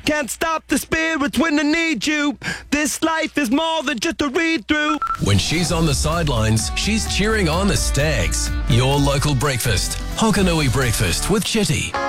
can't stop the spirits when I need you. This life is more than just a read-through. When she's on the sidelines, she's cheering on the Stags. Your local breakfast. Hokanui Breakfast with Chetty.